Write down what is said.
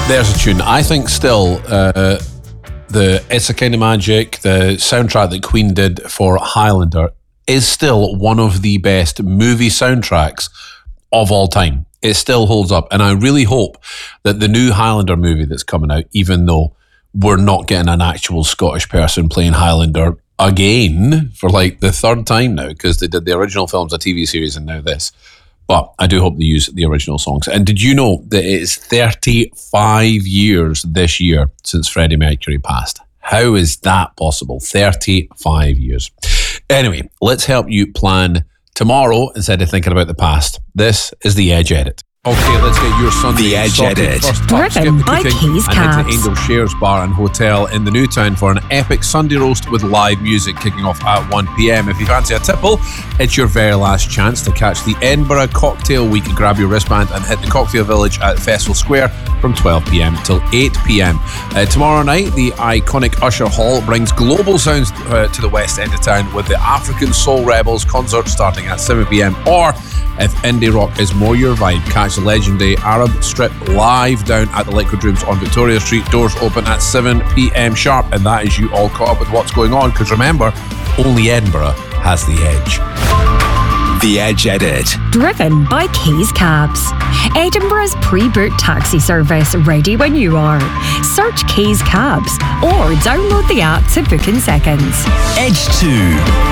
There's a tune. I think still the It's a Kind of Magic, the soundtrack that Queen did for Highlander, is still one of the best movie soundtracks of all time. It still holds up. And I really hope that the new Highlander movie that's coming out, even though we're not getting an actual Scottish person playing Highlander again for like the third time now, because they did the original films, a TV series, and now this. But I do hope they use the original songs. And did you know that it is 35 years this year since Freddie Mercury passed? How is that possible? 35 years. Anyway, let's help you plan tomorrow instead of thinking about the past. This is The Edge Edit. Okay, let's get your Sunday The Edge sorted. Edit. First up, skip Driven the by cooking Keys and head to Cabs. Angel Shares Bar and Hotel in the New Town for an epic Sunday roast with live music kicking off at 1 p.m. If you fancy a tipple, it's your very last chance to catch the Edinburgh Cocktail Week. Grab your wristband and hit the Cocktail Village at Festival Square from 12 p.m. till 8 p.m. Tomorrow night, the iconic Usher Hall brings global sounds to the west end of town with the African Soul Rebels concert starting at 7 p.m. Or if indie rock is more your vibe, catch the legendary Arab Strip live down at the Liquid Rooms on Victoria Street. Doors open at 7 p.m. sharp, and that is you all caught up with what's going on, because remember, only Edinburgh has the edge. The Edge Edit. Driven by Keys Cabs. Edinburgh's pre-booked taxi service, ready when you are. Search Keys Cabs or download the app to book in seconds. Edge 2.